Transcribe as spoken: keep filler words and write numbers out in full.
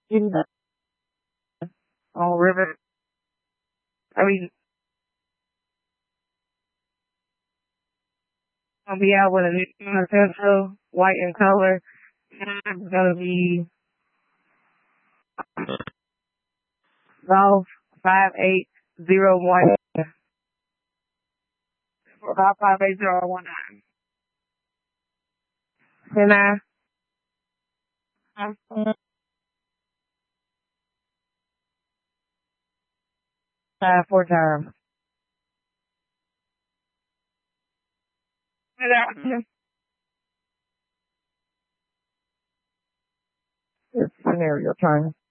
in the on river. I mean, gonna be out with a new pencil, white in color. It's gonna be golf five eight zero one five five eight zero one nine. And I, I uh, four times. And I, it's scenario time.